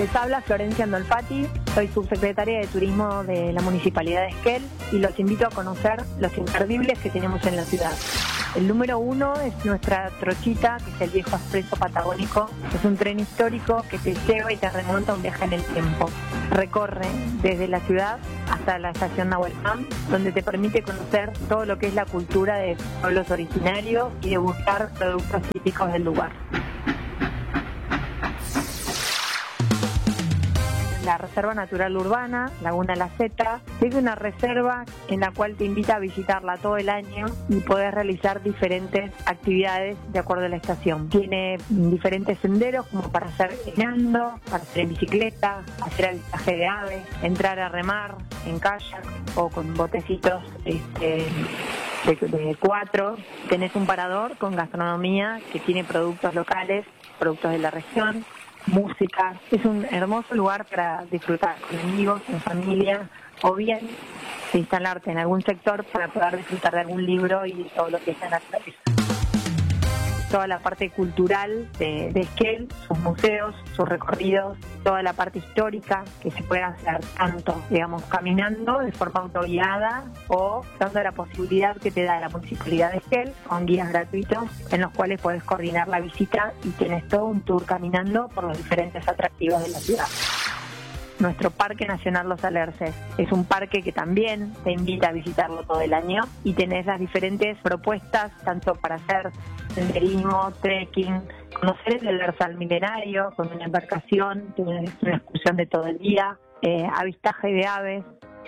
Les habla Florencia Andolfati, soy subsecretaria de Turismo de la Municipalidad de Esquel y los invito a conocer los imperdibles que tenemos en la ciudad. El número 1 es nuestra trochita, que es el viejo expreso patagónico. Es un tren histórico que te lleva y te remonta un viaje en el tiempo. Recorre desde la ciudad hasta la estación Nahuel Pan, donde te permite conocer todo lo que es la cultura de pueblos originarios y degustar productos típicos del lugar. La Reserva Natural Urbana, Laguna La Zeta, es una reserva en la cual te invita a visitarla todo el año y podés realizar diferentes actividades de acuerdo a la estación. Tiene diferentes senderos como para hacer caminando, para hacer en bicicleta, hacer avistaje de aves, entrar a remar en kayak o con botecitos de 4. Tenés un parador con gastronomía que tiene productos locales, productos de la región, música. Es un hermoso lugar para disfrutar con amigos, en familia, o bien instalarte en algún sector para poder disfrutar de algún libro y todo lo que está en la naturaleza. Toda la parte cultural de Esquel, sus museos, sus recorridos, toda la parte histórica que se puede hacer tanto, digamos, caminando de forma autoguiada o dando la posibilidad que te da la Municipalidad de Esquel con guías gratuitos en los cuales puedes coordinar la visita y tienes todo un tour caminando por los diferentes atractivos de la ciudad. Nuestro Parque Nacional Los Alerces es un parque que también te invita a visitarlo todo el año y tenés las diferentes propuestas tanto para hacer senderismo, trekking, conocer el Alerce milenario con una embarcación, una excursión de todo el día, avistaje de aves,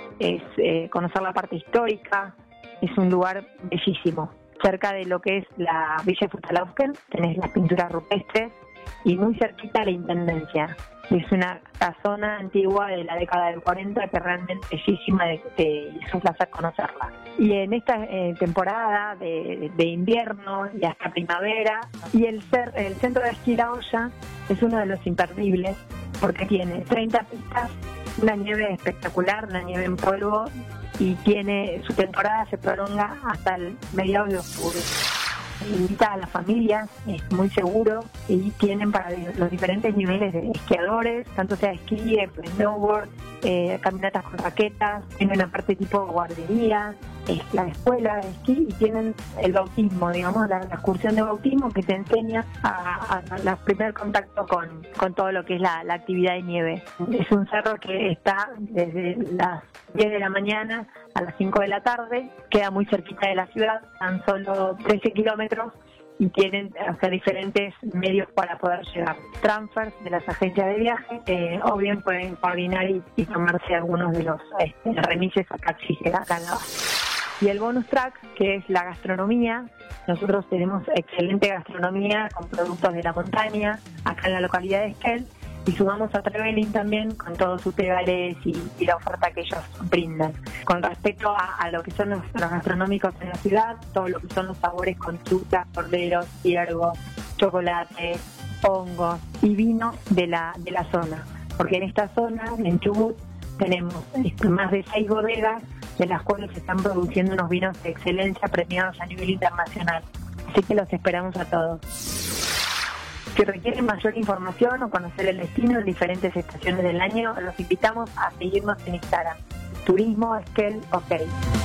conocer la parte histórica. Es un lugar bellísimo. Cerca de lo que es la Villa Futalauzken tenés las pinturas rupestres y muy cerquita la Intendencia. Es una casona antigua de la década del 40 que realmente es bellísima, es un placer conocerla. Y en esta temporada de invierno y hasta primavera, y el centro de esquí La Hoya es uno de los imperdibles porque tiene 30 pistas, una nieve espectacular, una nieve en polvo, y su temporada se prolonga hasta el mediados de octubre. Invita a las familias, es muy seguro y tienen para los diferentes niveles de esquiadores, tanto sea esquí, snowboard, caminatas con raquetas, tienen una parte tipo guardería, es la escuela de esquí y tienen el bautismo, digamos, la excursión de bautismo que te enseña a primer contacto con todo lo que es la actividad de nieve. Es un cerro que está desde las 10 de la mañana a las 5 de la tarde, queda muy cerquita de la ciudad, tan solo 13 kilómetros y tienen diferentes medios para poder llegar. Transfers de las agencias de viaje, o bien pueden coordinar y tomarse algunos de los remises a taxis acá en la base. Y el bonus track, que es la gastronomía. Nosotros tenemos excelente gastronomía con productos de la montaña acá en la localidad de Esquel y sumamos a Trevelin también con todos sus tegales y la oferta que ellos brindan. Con respecto a lo que son los gastronómicos en la ciudad, todo lo que son los sabores con frutas, corderos, ciervos, chocolate, hongos y vino de la zona. Porque en esta zona, en Chubut, tenemos más de 6 bodegas de las cuales se están produciendo unos vinos de excelencia premiados a nivel internacional. Así que los esperamos a todos. Si requieren mayor información o conocer el destino en diferentes estaciones del año, los invitamos a seguirnos en Instagram. Turismo Esquel OK.